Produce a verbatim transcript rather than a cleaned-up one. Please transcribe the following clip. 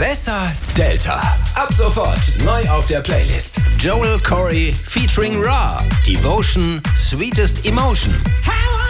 Besser Delta. Ab sofort neu auf der Playlist. Joel Corey featuring Ra. Devotion, Sweetest Emotion. How